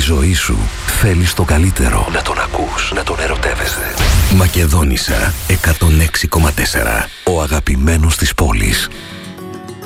ζωή σου θέλεις το καλύτερο. Να τον ακούς, να τον ερωτεύεσαι. Μακεδόνισσα 106,4. Ο αγαπημένος της πόλης.